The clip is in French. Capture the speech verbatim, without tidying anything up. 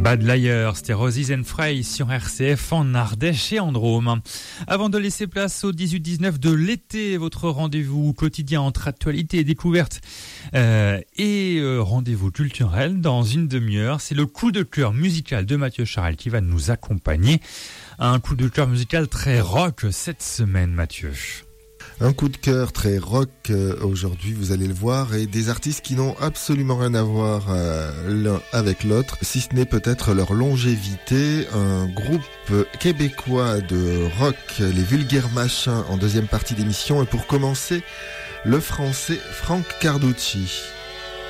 Bad Liar, c'était Roses and Frey sur R C F en Ardèche et en Drôme. Avant de laisser place au dix-huit dix-neuf de l'été, votre rendez-vous quotidien entre actualité et découverte euh, et euh, rendez-vous culturel dans une demi-heure, c'est le coup de cœur musical de Mathieu Charel qui va nous accompagner. Un coup de cœur musical très rock cette semaine, Mathieu. Un coup de cœur très rock euh, aujourd'hui, vous allez le voir, et des artistes qui n'ont absolument rien à voir euh, l'un avec l'autre, si ce n'est peut-être leur longévité. Un groupe québécois de rock, les Vulgaires Machins, en deuxième partie d'émission. Et pour commencer, le français Franck Carducci.